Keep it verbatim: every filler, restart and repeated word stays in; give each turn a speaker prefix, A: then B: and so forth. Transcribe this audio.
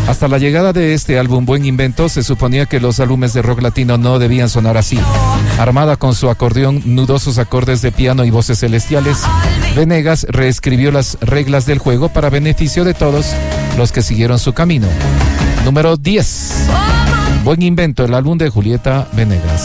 A: Hasta la llegada de este álbum, Buen Invento, se suponía que los álbumes de rock latino no debían sonar así. Armada con su acordeón, nudosos acordes de piano y voces celestiales, Venegas reescribió las reglas del juego para beneficio de todos los que siguieron su camino. Número diez. Buen Invento, el álbum de Julieta Venegas.